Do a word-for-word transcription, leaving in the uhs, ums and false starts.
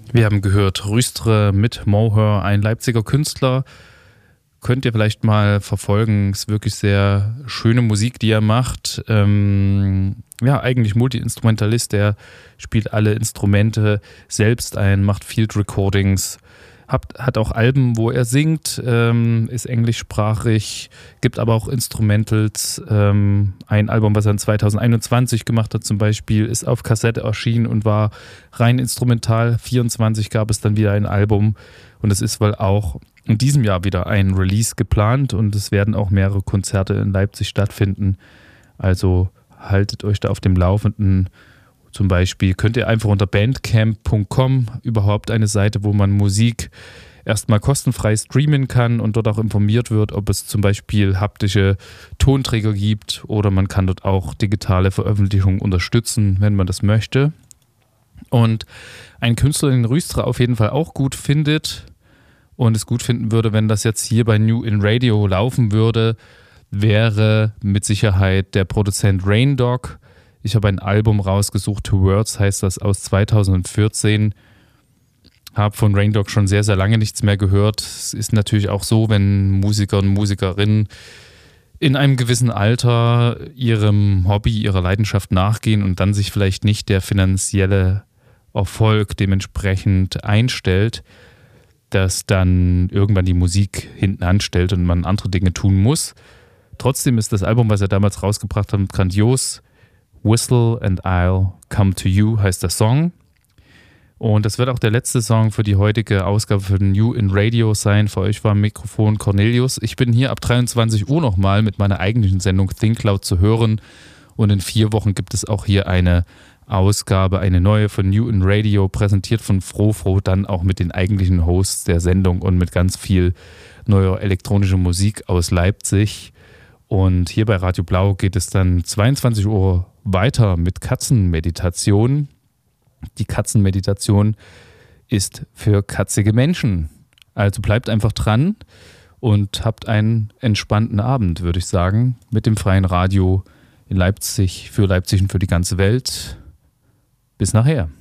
Wir haben gehört Rüstre mit Moher, ein Leipziger Künstler. Könnt ihr vielleicht mal verfolgen. Ist wirklich sehr schöne Musik, die er macht. Ähm, ja, eigentlich Multi-Instrumentalist. Der spielt alle Instrumente selbst ein, macht Field Recordings. Hat, hat auch Alben, wo er singt, ähm, ist englischsprachig, gibt aber auch Instrumentals. Ähm, ein Album, was er zwanzig einundzwanzig gemacht hat zum Beispiel, ist auf Kassette erschienen und war rein instrumental. vierundzwanzig gab es dann wieder ein Album und es ist wohl auch in diesem Jahr wieder ein Release geplant und es werden auch mehrere Konzerte in Leipzig stattfinden. Also haltet euch da auf dem Laufenden. Zum Beispiel könnt ihr einfach unter bandcamp punkt com, überhaupt eine Seite, wo man Musik erstmal kostenfrei streamen kann und dort auch informiert wird, ob es zum Beispiel haptische Tonträger gibt oder man kann dort auch digitale Veröffentlichungen unterstützen, wenn man das möchte. Und ein Künstler, den Rüstre auf jeden Fall auch gut findet und es gut finden würde, wenn das jetzt hier bei New in Radio laufen würde, wäre mit Sicherheit der Produzent Raindog. Ich habe ein Album rausgesucht, Two Words heißt das, aus zweitausendvierzehn. Habe von Raindog schon sehr, sehr lange nichts mehr gehört. Es ist natürlich auch so, wenn Musiker und Musikerinnen in einem gewissen Alter ihrem Hobby, ihrer Leidenschaft nachgehen und dann sich vielleicht nicht der finanzielle Erfolg dementsprechend einstellt, dass dann irgendwann die Musik hinten anstellt und man andere Dinge tun muss. Trotzdem ist das Album, was er damals rausgebracht hat, grandios. Whistle and I'll Come to You heißt der Song. Und das wird auch der letzte Song für die heutige Ausgabe für New in Radio sein. Für euch war am Mikrofon Cornelius. Ich bin hier ab dreiundzwanzig Uhr nochmal mit meiner eigentlichen Sendung Think Loud zu hören. Und in vier Wochen gibt es auch hier eine Ausgabe, eine neue von New in Radio, präsentiert von Frofro, dann auch mit den eigentlichen Hosts der Sendung und mit ganz viel neuer elektronischer Musik aus Leipzig. Und hier bei Radio Blau geht es dann zweiundzwanzig Uhr weiter mit Katzenmeditation. Die Katzenmeditation ist für katzige Menschen. Also bleibt einfach dran und habt einen entspannten Abend, würde ich sagen, mit dem freien Radio in Leipzig, für Leipzig und für die ganze Welt. Bis nachher.